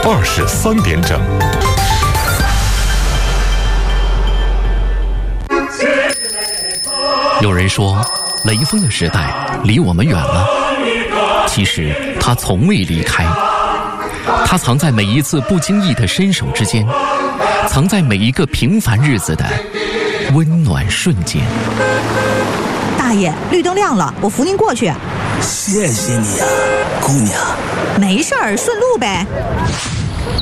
23点整。 有人说，雷锋的时代离我们远了，其实他从未离开。他藏在每一次不经意的伸手之间，藏在每一个平凡日子的温暖瞬间。 大爷，绿灯亮了，我扶您过去。 谢谢你啊，姑娘。 没事儿，顺路呗。